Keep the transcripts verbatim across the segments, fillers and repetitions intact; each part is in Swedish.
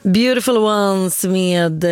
Beautiful Ones med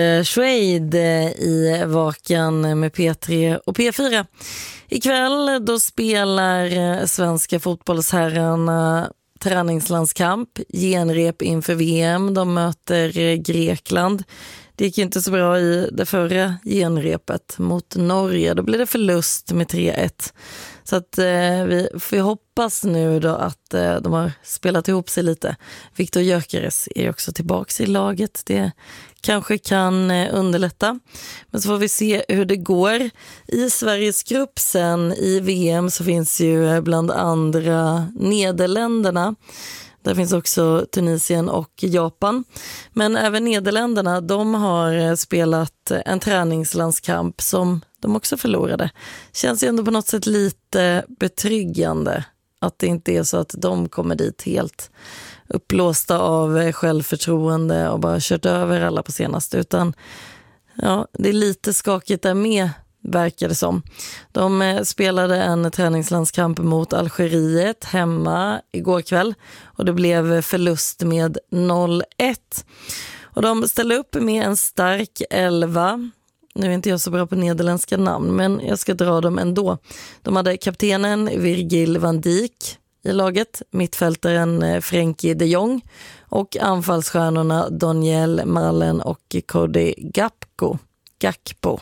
Suede i Vakan med P tre och P fyra. Ikväll då spelar svenska fotbollsherrarna träningslandskamp, genrep inför V M. De möter Grekland. Det gick inte så bra i det förra genrepet mot Norge. Då blev det förlust med tre ett. Så att eh, vi får hoppas nu då att eh, de har spelat ihop sig lite. Viktor Gyökeres är också tillbaka i laget. Det kanske kan eh, underlätta. Men så får vi se hur det går. I Sveriges grupp sen i V M så finns ju bland andra Nederländerna. Där finns också Tunisien och Japan. Men även Nederländerna, de har spelat en träningslandskamp som de också förlorade. Känns ju ändå på något sätt lite betryggande att det inte är så att de kommer dit helt uppblåsta av självförtroende och bara kört över alla på senaste. Utan ja, det är lite skakigt där med, verkar det som. De spelade en träningslandskamp mot Algeriet hemma igår kväll och det blev förlust med noll ett. Och de ställde upp med en stark elva. Nu är inte jag så bra på nederländska namn, men jag ska dra dem ändå. De hade kaptenen Virgil van Dijk i laget, mittfältaren Frenkie de Jong och anfallsstjärnorna Daniel Malen och Cody Gakpo. Gakpo.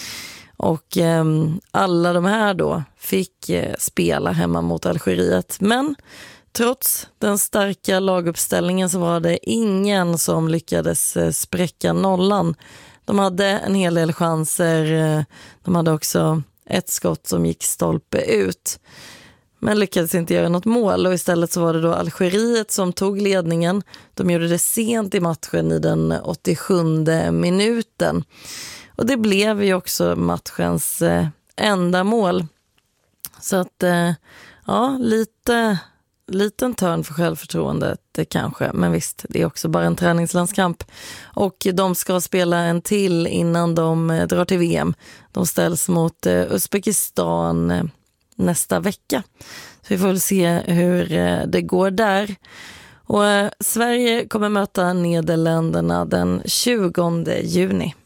Och eh, alla de här då fick eh, spela hemma mot Algeriet. Men trots den starka laguppställningen så var det ingen som lyckades eh, spräcka nollan. De hade en hel del chanser. Eh, de hade också ett skott som gick stolpe ut. Men lyckades inte göra något mål och istället så var det då Algeriet som tog ledningen. De gjorde det sent i matchen i den åttiosjunde minuten. Och det blev ju också matchens eh, enda mål. Så att, eh, ja, lite, liten törn för självförtroendet det kanske. Men visst, det är också bara en träningslandskamp. Och de ska spela en till innan de eh, drar till V M. De ställs mot eh, Uzbekistan eh, nästa vecka. Så vi får väl se hur eh, det går där. Och eh, Sverige kommer möta Nederländerna den tjugonde juni.